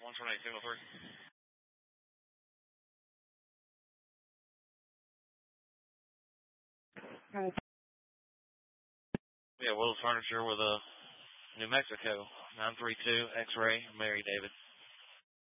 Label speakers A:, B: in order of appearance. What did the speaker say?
A: 128, signal 3. Yeah, Will's Furniture with New Mexico, 932 X-Ray, Mary David.